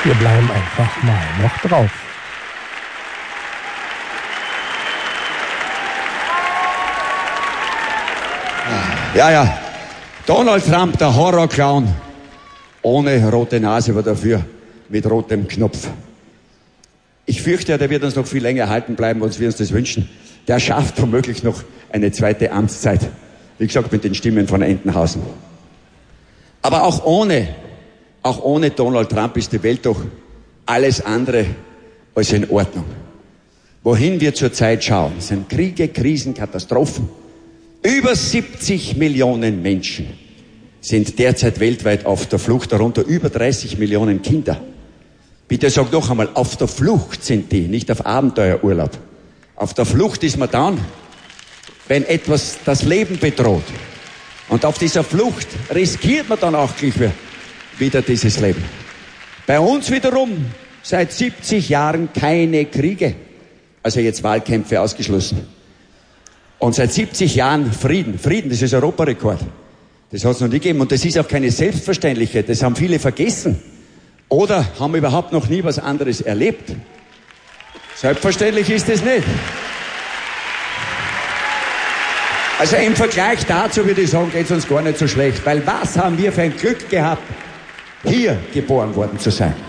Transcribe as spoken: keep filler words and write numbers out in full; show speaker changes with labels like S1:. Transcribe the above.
S1: Wir bleiben einfach mal noch drauf.
S2: Ja, ja. Donald Trump, der Horrorclown. Ohne rote Nase, aber dafür mit rotem Knopf. Ich fürchte, der wird uns noch viel länger erhalten bleiben, als wir uns das wünschen. Der schafft womöglich noch eine zweite Amtszeit. Wie gesagt, mit den Stimmen von Entenhausen. Aber auch ohne, auch ohne Donald Trump ist die Welt doch alles andere als in Ordnung. Wohin wir zurzeit schauen, sind Kriege, Krisen, Katastrophen. Über siebzig Millionen Menschen sind derzeit weltweit auf der Flucht, darunter über dreißig Millionen Kinder. Bitte sag noch einmal, auf der Flucht sind die, nicht auf Abenteuerurlaub. Auf der Flucht ist man dann, wenn etwas das Leben bedroht. Und auf dieser Flucht riskiert man dann auch gleich wieder dieses Leben. Bei uns wiederum seit siebzig Jahren keine Kriege. Also jetzt Wahlkämpfe ausgeschlossen. Und seit siebzig Jahren Frieden. Frieden, das ist Europarekord. Das hat es noch nie gegeben. Und das ist auch keine Selbstverständlichkeit. Das haben viele vergessen. Oder haben überhaupt noch nie was anderes erlebt. Selbstverständlich ist es nicht. Also im Vergleich dazu würde ich sagen, geht es uns gar nicht so schlecht. Weil was haben wir für ein Glück gehabt, hier geboren worden zu sein.